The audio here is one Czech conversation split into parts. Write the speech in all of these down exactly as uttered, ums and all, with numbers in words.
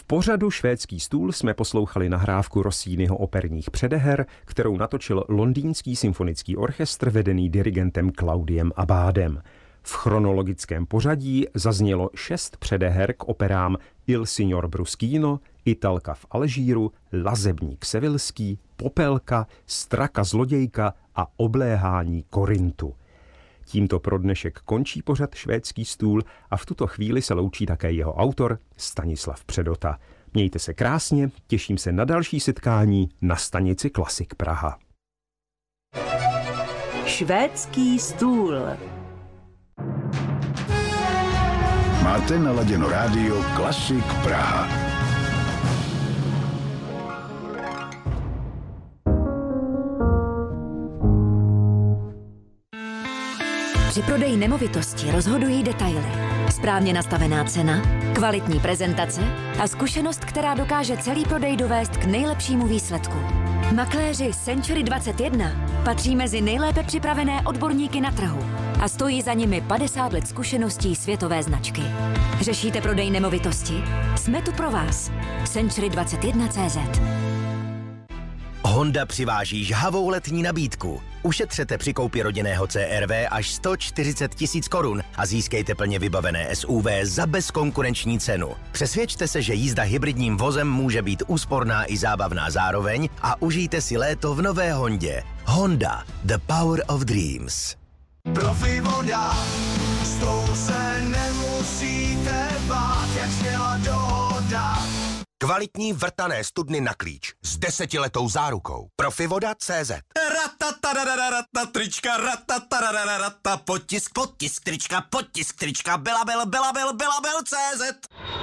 pořadu Švédský stůl jsme poslouchali nahrávku Rossiniho operních předeher, kterou natočil Londýnský symfonický orchestr vedený dirigentem Claudiem Abadem. V chronologickém pořadí zaznělo šest předeher k operám Il signor Bruschino, Italka v Alžíru, Lazebník sevilský, Popelka, Straka zlodějka a Obléhání Korintu. Tímto pro dnešek končí pořad Švédský stůl a v tuto chvíli se loučí také jeho autor Stanislav Předota. Mějte se krásně, těším se na další setkání na stanici Klasik Praha. Švédský stůl. Máte naladěno rádio Klasik Praha. Při prodeji nemovitosti rozhodují detaily. Správně nastavená cena, kvalitní prezentace a zkušenost, která dokáže celý prodej dovést k nejlepšímu výsledku. Makléři Century dvacet jedna patří mezi nejlépe připravené odborníky na trhu a stojí za nimi padesát let zkušeností světové značky. Řešíte prodej nemovitosti? Jsme tu pro vás. Century dvacet jedna tečka cé zet. Honda přiváží žhavou letní nabídku. Ušetřete při koupi rodinného C R V až sto čtyřicet tisíc korun a získejte plně vybavené S U V za bezkonkurenční cenu. Přesvědčte se, že jízda hybridním vozem může být úsporná i zábavná zároveň a užijte si léto v nové Hondě. Honda, the power of dreams. Profi voda, s tou se nemusíte bát, jak sněla dohoda. Kvalitní vrtané studny na klíč s desetiletou zárukou. Profivoda tečka cé zet. Ratatarararata, trička, ratatarararata, potisk, potisk, trička, potisk, trička, belabel, belabel, belabel, tečka cé zet.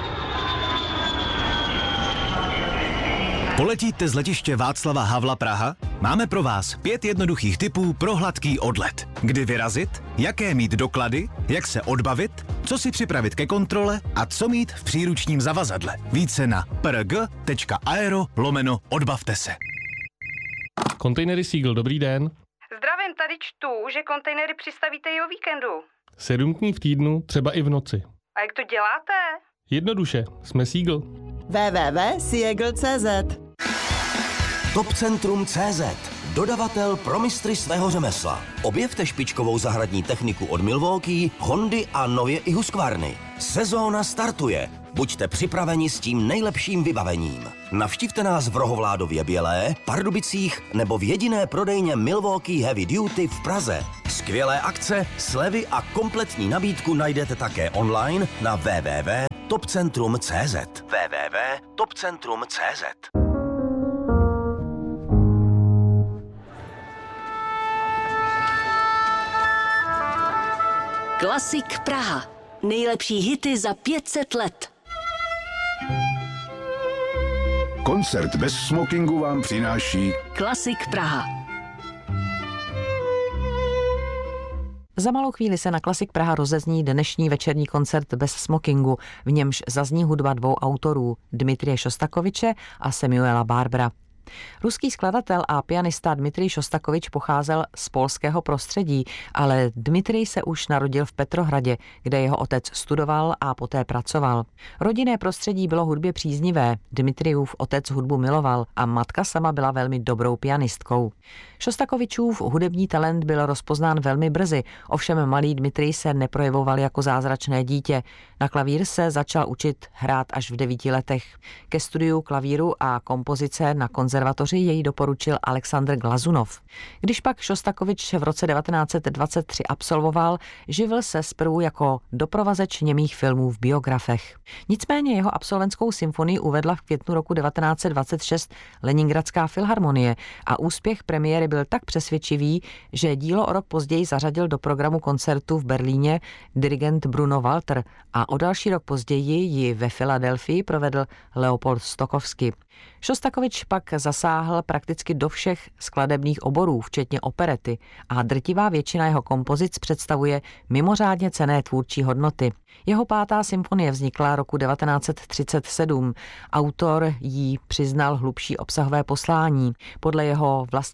Poletíte z letiště Václava Havla Praha? Máme pro vás pět jednoduchých tipů pro hladký odlet. Kdy vyrazit, jaké mít doklady, jak se odbavit, co si připravit ke kontrole a co mít v příručním zavazadle. Více na prg tečka aero lomeno odbavte se. Kontejnery Seagull, dobrý den. Zdravím, tady čtu, že kontejnery přistavíte i o víkendu. Sedm dní v týdnu, třeba i v noci. A jak to děláte? Jednoduše, jsme Seagull. w w w tečka seagull tečka cé zet. Topcentrum tečka cé zet. Dodavatel pro mistry svého řemesla. Objevte špičkovou zahradní techniku od Milwaukee, Hondy a nově i Husqvarny. Sezóna startuje. Buďte připraveni s tím nejlepším vybavením. Navštivte nás v Rohovládově Bělé, Pardubicích nebo v jediné prodejně Milwaukee Heavy Duty v Praze. Skvělé akce, slevy a kompletní nabídku najdete také online na w w w tečka topcentrum tečka cé zet. w w w tečka topcentrum tečka cé zet. Klasik Praha. Nejlepší hity za pět set let. Koncert bez smokingu vám přináší Klasik Praha. Za malou chvíli se na Klasik Praha rozezní dnešní večerní koncert bez smokingu, v němž zazní hudba dvou autorů, Dmitrije Šostakoviče a Samuela Barbera. Ruský skladatel a pianista Dmitrij Šostakovič pocházel z polského prostředí, ale Dmitrij se už narodil v Petrohradě, kde jeho otec studoval a poté pracoval. Rodinné prostředí bylo hudbě příznivé, Dmitrijův otec hudbu miloval a matka sama byla velmi dobrou pianistkou. Šostakovičův hudební talent byl rozpoznán velmi brzy, ovšem malý Dmitrij se neprojevoval jako zázračné dítě. Na klavír se začal učit hrát až v devíti letech. Ke studiu klavíru a kompozice na konzervatoři jej doporučil Alexandr Glazunov. Když pak Šostakovič v roce devatenáct set dvacet tři absolvoval, živil se zprvu jako doprovazeč němých filmů v biografech. Nicméně jeho absolventskou symfonii uvedla v květnu roku devatenáct set dvacet šest Leningradská filharmonie a úspěch premiéry byl tak přesvědčivý, že dílo o rok později zařadil do programu koncertu v Berlíně dirigent Bruno Walter a o další rok později ji ve Filadelfii provedl Leopold Stokowski. Šostakovič pak zasáhl prakticky do všech skladebních oborů, včetně operety, a drtivá většina jeho kompozic představuje mimořádně cenné tvůrčí hodnoty. Jeho pátá symfonie vznikla roku devatenáct set třicet sedm. Autor jí přiznal hlubší obsahové poslání. Podle jeho vlastního vyjádření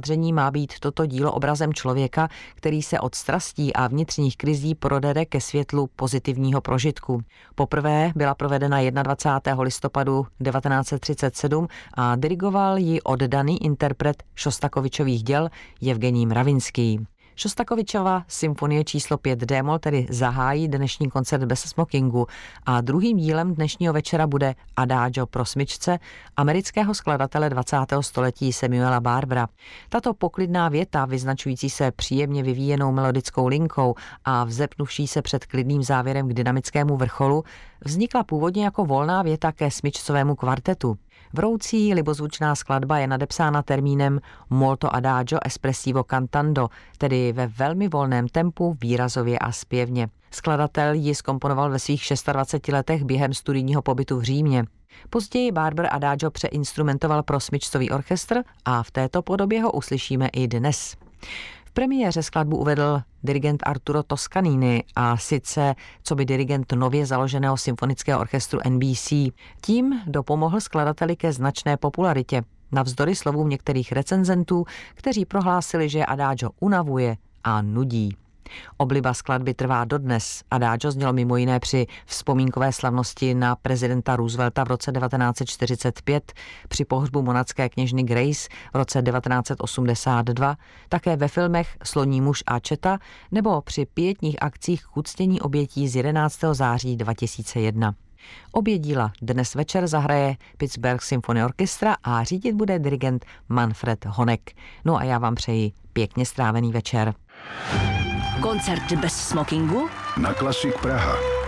vyjádření má být toto dílo obrazem člověka, který se od strastí a vnitřních krizí prodere ke světlu pozitivního prožitku. Poprvé byla provedena dvacátého prvního listopadu devatenáct set třicet sedm a dirigoval ji oddaný interpret Šostakovičových děl Jevgenij Mravinský. Šostakovičova symfonie číslo pět D-moll tedy zahájí dnešní koncert bez smokingu a druhým dílem dnešního večera bude Adagio pro smyčce amerického skladatele dvacátého století Samuela Barbera. Tato poklidná věta, vyznačující se příjemně vyvíjenou melodickou linkou a vzepnuvší se před klidným závěrem k dynamickému vrcholu, vznikla původně jako volná věta ke smyčcovému kvartetu. Vroucí libozvučná skladba je nadepsána termínem molto adagio espressivo cantando, tedy ve velmi volném tempu, výrazově a zpěvně. Skladatel ji zkomponoval ve svých dvaceti šesti letech během studijního pobytu v Římě. Později Barber adagio přeinstrumentoval pro smyčcový orchestr a v této podobě ho uslyšíme i dnes. V premiéře skladbu uvedl dirigent Arturo Toscanini a sice co by dirigent nově založeného symfonického orchestru N B C. Tím dopomohl skladateli ke značné popularitě, navzdory slovům některých recenzentů, kteří prohlásili, že adagio unavuje a nudí. Obliba skladby trvá dodnes. Adagio znělo mimo jiné při vzpomínkové slavnosti na prezidenta Roosevelta v roce devatenáct set čtyřicet pět, při pohřbu monarské kněžny Grace v roce devatenáct set osmdesát dva, také ve filmech Sloní muž a četa nebo při pietních akcích k uctění obětí z jedenáctého září dva tisíce jedna. Obě díla dnes večer zahraje Pittsburgh Symphony Orchestra a řídit bude dirigent Manfred Honeck. No a já vám přeji pěkně strávený večer. Koncert bez smokingu Na Klasik Praha.